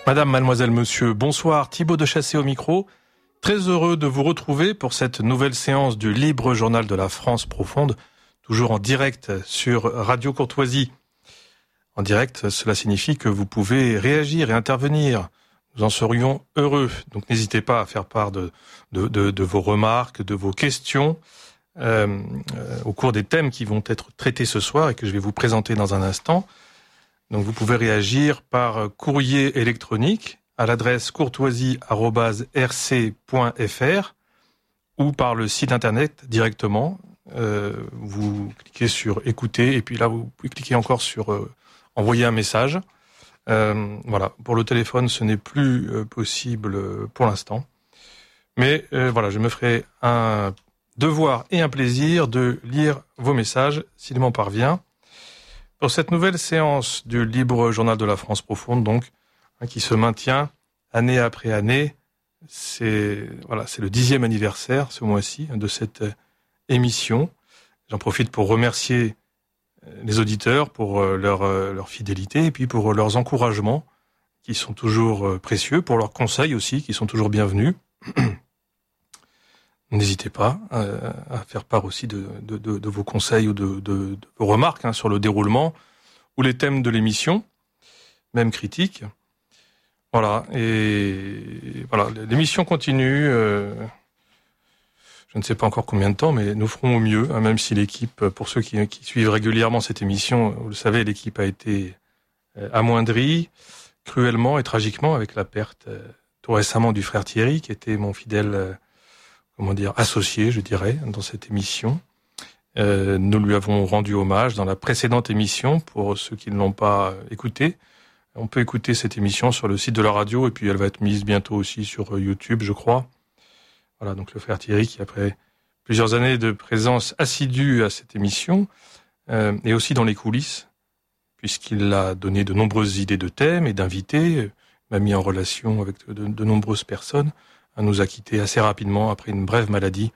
Madame, mademoiselle, monsieur, bonsoir. Thibaut de Chassé au micro. Très heureux de vous retrouver pour cette nouvelle séance du Libre Journal de la France profonde, toujours en direct sur Radio Courtoisie. En direct, cela signifie que vous pouvez réagir et intervenir. Nous en serions heureux. Donc n'hésitez pas à faire part de vos remarques, de vos questions au cours des thèmes qui vont être traités ce soir et que je vais vous présenter dans un instant. Donc vous pouvez réagir par courrier électronique à l'adresse courtoisie@rc.fr ou par le site internet directement. Vous cliquez sur écouter et puis là vous pouvez cliquer encore sur envoyer un message. Voilà, pour le téléphone ce n'est plus possible pour l'instant. Mais voilà, je me ferai un devoir et un plaisir de lire vos messages s'il m'en parvient. Pour cette nouvelle séance du Libre Journal de la France profonde, donc, qui se maintient année après année, c'est le 10e anniversaire ce mois-ci de cette émission. J'en profite pour remercier les auditeurs pour leur fidélité et puis pour leurs encouragements qui sont toujours précieux, pour leurs conseils aussi qui sont toujours bienvenus. N'hésitez pas à faire part aussi de vos conseils ou de vos remarques sur le déroulement ou les thèmes de l'émission, même critiques. Voilà, et voilà, l'émission continue. Je ne sais pas encore combien de temps, mais nous ferons au mieux, même si l'équipe, pour ceux qui suivent régulièrement cette émission, vous le savez, l'équipe a été amoindrie cruellement et tragiquement avec la perte tout récemment du frère Thierry, qui était mon fidèle associé, je dirais, dans cette émission. Nous lui avons rendu hommage dans la précédente émission, pour ceux qui ne l'ont pas écouté. On peut écouter cette émission sur le site de la radio, et puis elle va être mise bientôt aussi sur YouTube, je crois. Voilà, donc le frère Thierry, qui après plusieurs années de présence assidue à cette émission, et aussi dans les coulisses, puisqu'il a donné de nombreuses idées de thèmes et d'invités, m'a mis en relation avec de nombreuses personnes, nous a quittés assez rapidement après une brève maladie.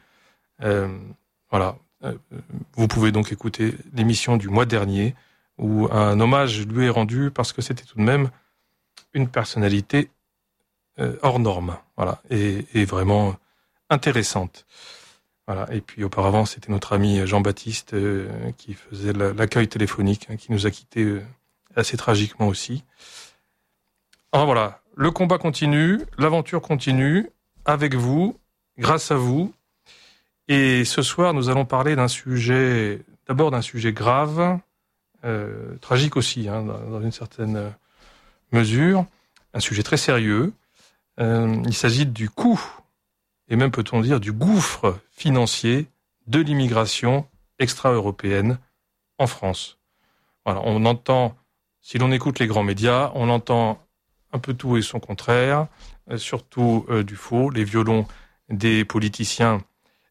Voilà. Vous pouvez donc écouter l'émission du mois dernier où un hommage lui est rendu parce que c'était tout de même une personnalité hors norme, voilà, et vraiment intéressante. Voilà. Et puis auparavant, c'était notre ami Jean-Baptiste qui faisait l'accueil téléphonique, qui nous a quittés assez tragiquement aussi. Alors voilà, le combat continue, l'aventure continue. Avec vous, grâce à vous. Et ce soir, nous allons parler d'un sujet grave, tragique aussi, dans une certaine mesure, un sujet très sérieux. Il s'agit du coût, et même peut-on dire du gouffre financier de l'immigration extra-européenne en France. Voilà, on entend, si l'on écoute les grands médias, on entend un peu tout et son contraire, surtout du faux, les violons des politiciens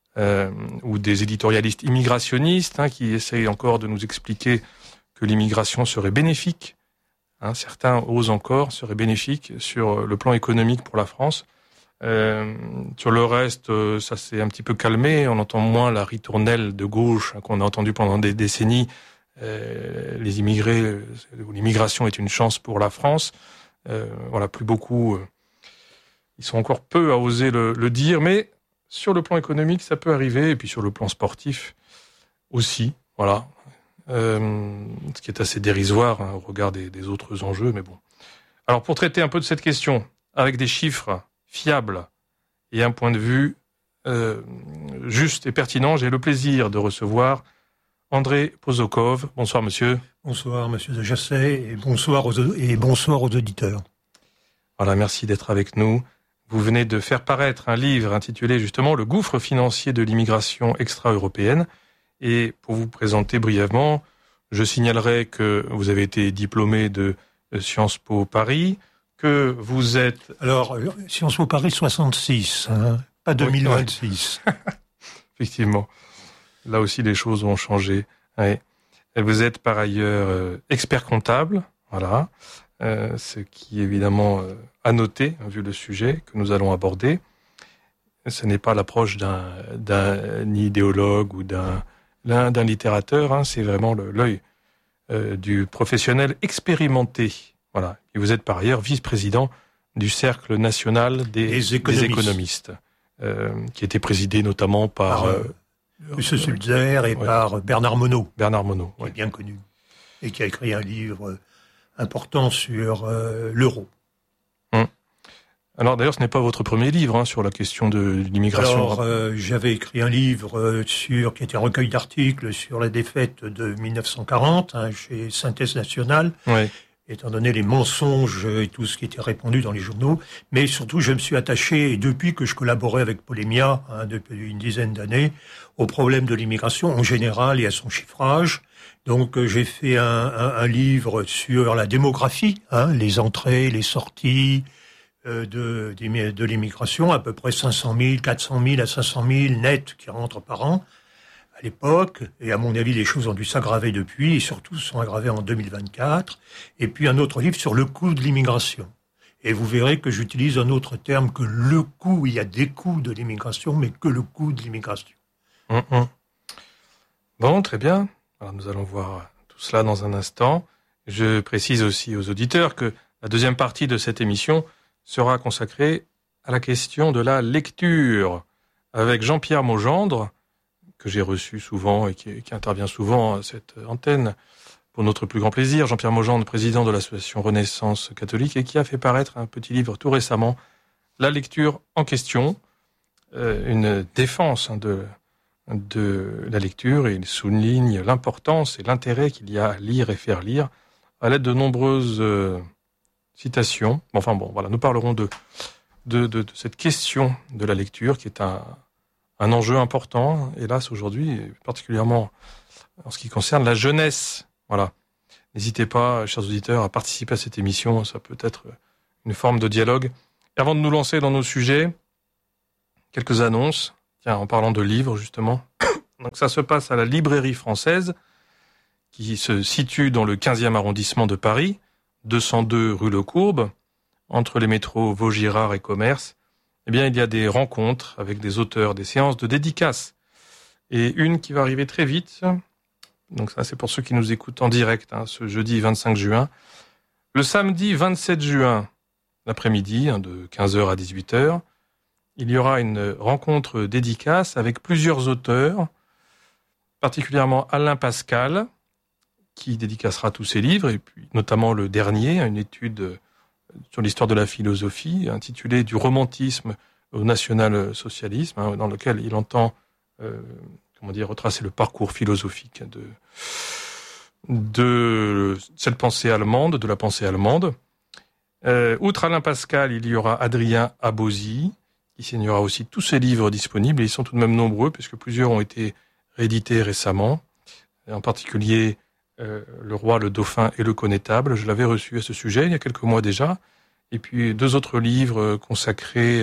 ou des éditorialistes immigrationnistes qui essayent encore de nous expliquer que l'immigration serait bénéfique. Certains osent encore, serait bénéfique sur le plan économique pour la France. Sur le reste, ça s'est un petit peu calmé, on entend moins la ritournelle de gauche qu'on a entendue pendant des décennies. Les immigrés, l'immigration est une chance pour la France. Voilà, plus beaucoup... Ils sont encore peu à oser le dire, mais sur le plan économique, ça peut arriver, et puis sur le plan sportif aussi, voilà. Ce qui est assez dérisoire au regard des autres enjeux, mais bon. Alors, pour traiter un peu de cette question, avec des chiffres fiables et un point de vue juste et pertinent, j'ai le plaisir de recevoir André Pozokov. Bonsoir, monsieur. Bonsoir, monsieur de Chassé, et bonsoir aux auditeurs. Voilà, merci d'être avec nous. Vous venez de faire paraître un livre intitulé justement « Le gouffre financier de l'immigration extra-européenne ». Et pour vous présenter brièvement, je signalerai que vous avez été diplômé de Sciences Po Paris, que vous êtes... Alors, Sciences Po Paris 66, pas 2026. Oui. Effectivement. Là aussi, les choses ont changé. Ouais. Et vous êtes par ailleurs expert comptable, voilà. Ce qui est évidemment à noter, vu le sujet que nous allons aborder. Ce n'est pas l'approche d'un idéologue ou d'un littérateur, c'est vraiment l'œil du professionnel expérimenté. Voilà. Et vous êtes par ailleurs vice-président du Cercle national des économistes, qui était présidé notamment par M. Sulzer et par Bernard Monod. Bernard Monod, qui est bien connu, et qui a écrit un livre important sur l'euro. Alors d'ailleurs, ce n'est pas votre premier livre sur la question de l'immigration. Alors, j'avais écrit un livre qui était un recueil d'articles sur la défaite de 1940 chez Synthèse Nationale, étant donné les mensonges et tout ce qui était répandu dans les journaux. Mais surtout, je me suis attaché, et depuis que je collaborais avec Polémia, depuis une dizaine d'années, au problème de l'immigration en général et à son chiffrage. Donc, j'ai fait un livre sur la démographie, les entrées, les sorties, de l'immigration, à peu près 500 000, 400 000 à 500 000 nets qui rentrent par an à l'époque. Et à mon avis, les choses ont dû s'aggraver depuis, et surtout se sont aggravées en 2024. Et puis un autre livre sur le coût de l'immigration. Et vous verrez que j'utilise un autre terme que le coût. Il y a des coûts de l'immigration, mais que le coût de l'immigration. Bon, très bien. Alors, nous allons voir tout cela dans un instant. Je précise aussi aux auditeurs que la deuxième partie de cette émission sera consacré à la question de la lecture avec Jean-Pierre Maugendre, que j'ai reçu souvent et qui intervient souvent à cette antenne pour notre plus grand plaisir. Jean-Pierre Maugendre, président de l'association Renaissance catholique, et qui a fait paraître un petit livre tout récemment, La lecture en question, une défense de la lecture, et il souligne l'importance et l'intérêt qu'il y a à lire et faire lire à l'aide de nombreuses citations. Enfin bon, voilà, nous parlerons de cette question de la lecture qui est un enjeu important, hélas aujourd'hui, particulièrement en ce qui concerne la jeunesse. Voilà. N'hésitez pas, chers auditeurs, à participer à cette émission, ça peut être une forme de dialogue. Et avant de nous lancer dans nos sujets, quelques annonces. Tiens, en parlant de livres, justement. Donc ça se passe à la Librairie Française, qui se situe dans le 15e arrondissement de Paris, 202 rue Le Courbe, entre les métros Vaugirard et Commerce. Eh bien, il y a des rencontres avec des auteurs, des séances de dédicaces. Et une qui va arriver très vite. Donc ça, c'est pour ceux qui nous écoutent en direct, ce jeudi 25 juin. Le samedi 27 juin, l'après-midi, de 15h à 18h, il y aura une rencontre dédicace avec plusieurs auteurs, particulièrement Alain Pascal, qui dédicacera tous ses livres, et puis notamment le dernier, une étude sur l'histoire de la philosophie, intitulée « Du romantisme au national-socialisme », dans lequel il entend retracer le parcours philosophique de cette pensée allemande, de la pensée allemande. Outre Alain Pascal, il y aura Adrien Abosi, qui signera aussi tous ses livres disponibles, et ils sont tout de même nombreux, puisque plusieurs ont été réédités récemment, en particulier Le Roi, le Dauphin et le Connétable. Je l'avais reçu à ce sujet il y a quelques mois déjà, et puis 2 autres livres consacrés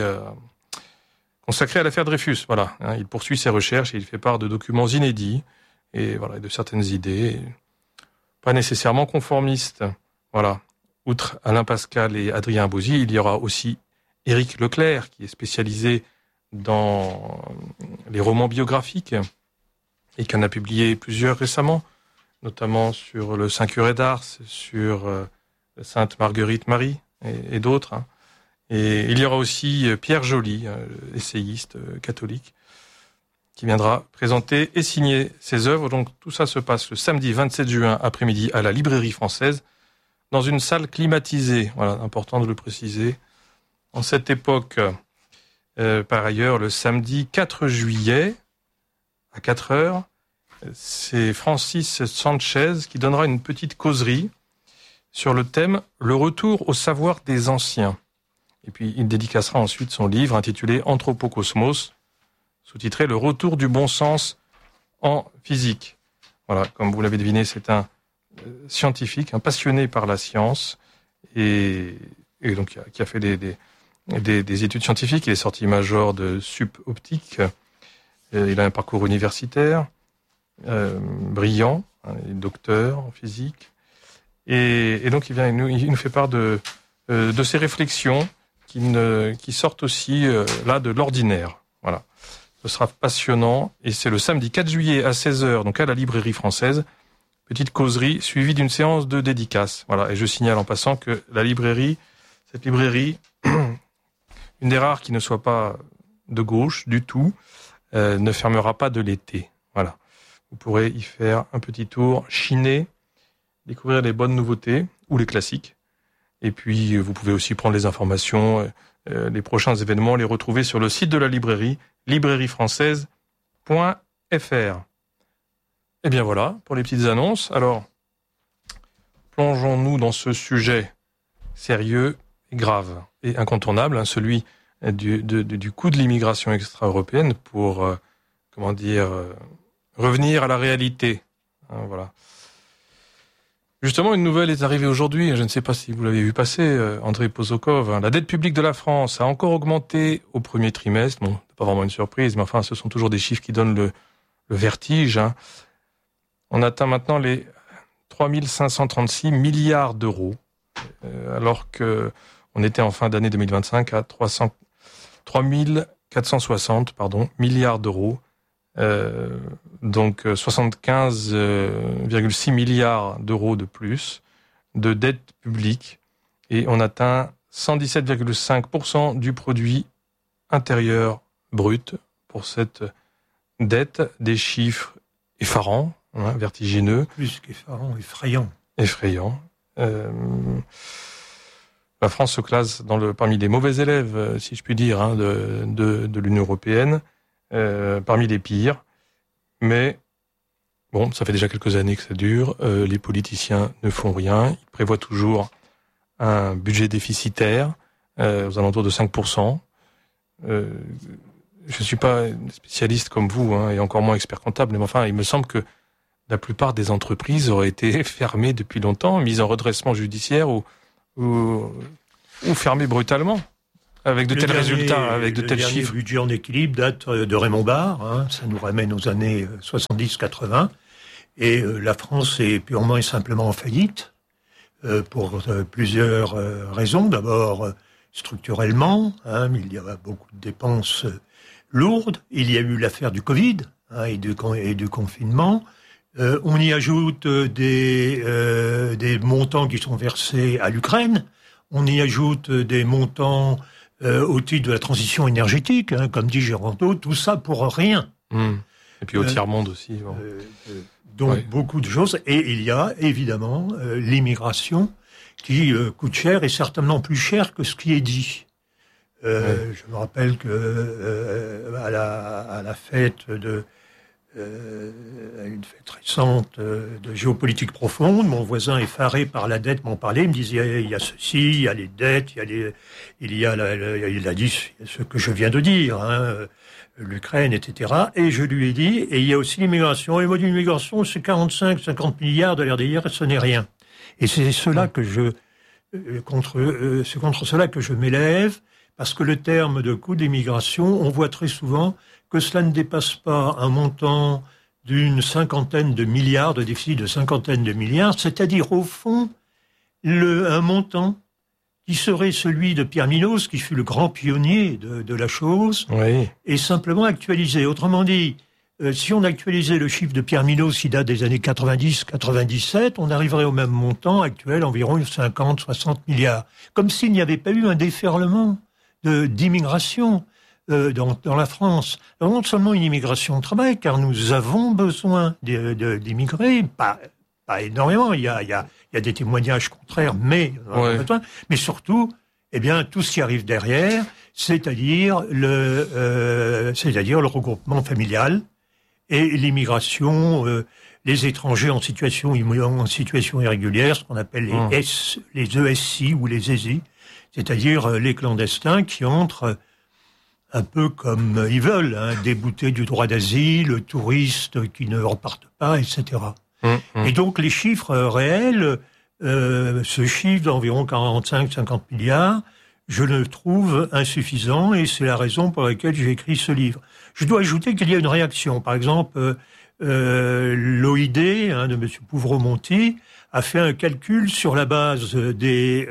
à l'affaire Dreyfus. Voilà, il poursuit ses recherches et il fait part de documents inédits et voilà, de certaines idées, pas nécessairement conformistes. Voilà. Outre Alain Pascal et Adrien Abosi, il y aura aussi Éric Leclerc, qui est spécialisé dans les romans biographiques et qui en a publié plusieurs récemment, notamment sur le Saint Curé d'Ars, sur Sainte Marguerite Marie et d'autres. Et il y aura aussi Pierre Joly, essayiste catholique, qui viendra présenter et signer ses œuvres. Donc tout ça se passe le samedi 27 juin après-midi à la Librairie Française, dans une salle climatisée. Voilà, important de le préciser. En cette époque, par ailleurs, le samedi 4 juillet, à 4 heures, c'est Francis Sanchez qui donnera une petite causerie sur le thème « Le retour au savoir des anciens ». Et puis, il dédicacera ensuite son livre intitulé « Anthropocosmos », sous-titré « Le retour du bon sens en physique ». Voilà, comme vous l'avez deviné, c'est un scientifique, un passionné par la science, et donc qui a fait des études scientifiques. Il est sorti major de sup optique. Il a un parcours universitaire brillant, docteur en physique. Et donc il nous fait part de ses réflexions qui sortent aussi là de l'ordinaire. Voilà. Ce sera passionnant, et c'est le samedi 4 juillet à 16h, donc à la Librairie Française. Petite causerie suivie d'une séance de dédicace. Voilà. Et je signale en passant que la librairie, cette librairie, une des rares qui ne soit pas de gauche du tout, ne fermera pas de l'été. Voilà. Vous pourrez y faire un petit tour, chiner, découvrir les bonnes nouveautés ou les classiques. Et puis, vous pouvez aussi prendre les informations, les prochains événements, les retrouver sur le site de la librairie, librairiefrançaise.fr. Et bien voilà, pour les petites annonces. Alors, plongeons-nous dans ce sujet sérieux et grave et incontournable, celui du coût de l'immigration extra-européenne pour, revenir à la réalité. Voilà. Justement, une nouvelle est arrivée aujourd'hui, je ne sais pas si vous l'avez vu passer, André Pozokov. La dette publique de la France a encore augmenté au premier trimestre. Bon, c'est pas vraiment une surprise, mais enfin, ce sont toujours des chiffres qui donnent le vertige. On atteint maintenant les 3 536 milliards d'euros, alors que on était en fin d'année 2025 à 3 460 milliards d'euros. Donc 75,6 milliards d'euros de plus de dette publique et on atteint 117,5% du produit intérieur brut pour cette dette, des chiffres effarants, vertigineux. Plus qu'effarants, effrayants. La France se classe parmi les mauvais élèves, si je puis dire, de l'Union européenne. Parmi les pires, mais bon, ça fait déjà quelques années que ça dure. Les politiciens ne font rien. Ils prévoient toujours un budget déficitaire aux alentours de 5%. Je suis pas spécialiste comme vous, et encore moins expert comptable, mais enfin, il me semble que la plupart des entreprises auraient été fermées depuis longtemps, mises en redressement judiciaire ou fermées brutalement. Avec de tels résultats, avec de tels chiffres. Le budget en équilibre date de Raymond Barre, ça nous ramène aux années 70-80, et la France est purement et simplement en faillite, pour plusieurs raisons. D'abord, structurellement, il y a beaucoup de dépenses lourdes, il y a eu l'affaire du Covid et du confinement, on y ajoute des montants qui sont versés à l'Ukraine, on y ajoute des montants au titre de la transition énergétique, comme dit Géranto, tout ça pour rien. Et puis au tiers-monde aussi. Bon. Donc beaucoup de choses. Et il y a évidemment l'immigration qui coûte cher et certainement plus cher que ce qui est dit. Je me rappelle que à la fête une fête récente de géopolitique profonde, mon voisin effaré par la dette m'en parlait, il me disait il y a ceci, il y a les dettes, il a dit ce que je viens de dire, l'Ukraine, etc. Et je lui ai dit, et il y a aussi l'immigration. Et moi, l'immigration, c'est 45-50 milliards de l'RDR, et ce n'est rien. Et c'est cela que c'est contre cela que je m'élève, parce que le terme de coût d'immigration, on voit très souvent que cela ne dépasse pas un montant d'une cinquantaine de milliards, de déficit de cinquantaine de milliards, c'est-à-dire au fond un montant qui serait celui de Pierre Minos, qui fut le grand pionnier de la chose, et simplement actualisé. Autrement dit, si on actualisait le chiffre de Pierre Minos qui date des années 90-97, on arriverait au même montant actuel, environ 50-60 milliards. Comme s'il n'y avait pas eu un déferlement d'immigration dans la France. Alors, non seulement une immigration de travail, car nous avons besoin d'immigrer, pas énormément, il y a des témoignages contraires, mais surtout, tout ce qui arrive derrière, c'est-à-dire le regroupement familial et l'immigration, les étrangers en situation irrégulière, ce qu'on appelle les ESI ou les ESI, c'est-à-dire les clandestins qui entrent un peu comme ils veulent, déboutés du droit d'asile, touristes qui ne repartent pas, etc. Et donc les chiffres réels, ce chiffre d'environ 45-50 milliards, je le trouve insuffisant et c'est la raison pour laquelle j'ai écrit ce livre. Je dois ajouter qu'il y a une réaction. Par exemple, l'OID de M. Pouvremonti a fait un calcul sur la base du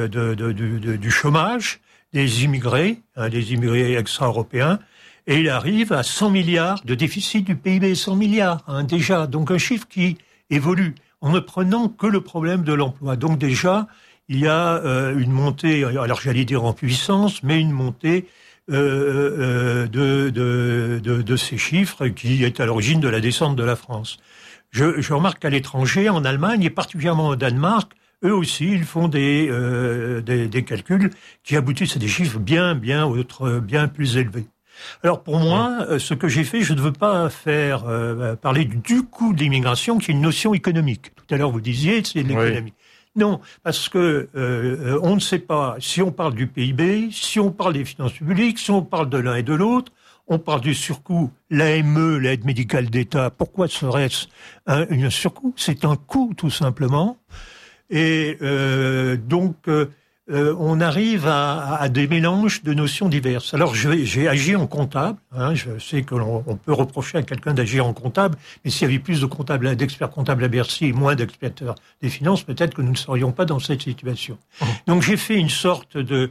chômage des immigrés extra-européens, et il arrive à 100 milliards de déficit du PIB, 100 milliards déjà. Donc un chiffre qui évolue en ne prenant que le problème de l'emploi. Donc déjà, il y a une montée, alors j'allais dire en puissance, mais une montée de ces chiffres qui est à l'origine de la descente de la France. Je remarque qu'à l'étranger, en Allemagne et particulièrement au Danemark, eux aussi, ils font des calculs qui aboutissent à des chiffres bien plus élevés. Alors pour moi, ce que j'ai fait, je ne veux pas faire parler du coût de l'immigration, qui est une notion économique. Tout à l'heure, vous disiez, c'est de l'économie. Non, parce que on ne sait pas si on parle du PIB, si on parle des finances publiques, si on parle de l'un et de l'autre. On parle du surcoût, l'AME, l'aide médicale d'État. Pourquoi serait-ce un surcoût? C'est un coût, tout simplement. Et donc, on arrive à des mélanges de notions diverses. Alors, j'ai agi en comptable. Je sais qu'on peut reprocher à quelqu'un d'agir en comptable, mais s'il y avait plus d'experts comptables à Bercy et moins d'experts des finances, peut-être que nous ne serions pas dans cette situation. Donc, j'ai fait une sorte de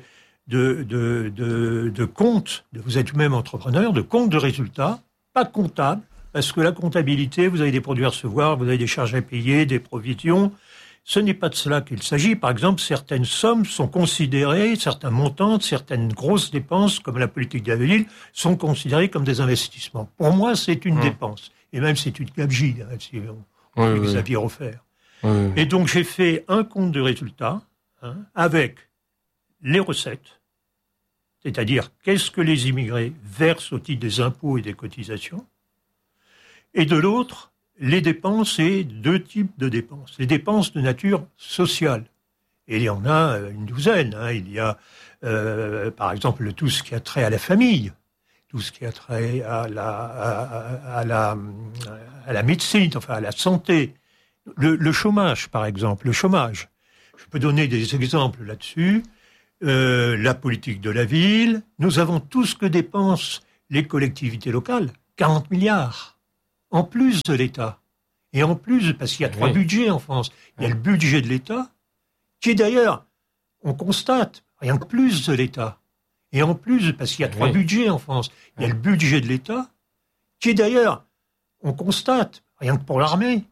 compte, vous êtes vous-même entrepreneur, de compte de résultats, pas comptable, parce que la comptabilité, vous avez des produits à recevoir, vous avez des charges à payer, des provisions. Ce n'est pas de cela qu'il s'agit. Par exemple, certaines sommes sont considérées, certains montants, certaines grosses dépenses, comme la politique de la ville, sont considérées comme des investissements. Pour moi, c'est une dépense. Et même c'est une gabegie, si vous aviez offert. Et donc, j'ai fait un compte de résultats avec les recettes, c'est-à-dire qu'est-ce que les immigrés versent au titre des impôts et des cotisations, et de l'autre, les dépenses et deux types de dépenses. Les dépenses de nature sociale, et il y en a une douzaine. Il y a, par exemple, tout ce qui a trait à la famille, tout ce qui a trait à la médecine, enfin à la santé, le chômage, par exemple, le chômage. Je peux donner des exemples là-dessus. La politique de la ville. Nous avons tout ce que dépensent les collectivités locales, 40 milliards, en plus de l'État. Et en plus, parce qu'il y a trois budgets en France. Il y a le budget de l'État, qui est d'ailleurs, on constate, rien que plus de l'État. Et en plus, parce qu'il y a trois budgets en France, il y a le budget de l'État, qui est d'ailleurs, on constate, rien que pour l'armée,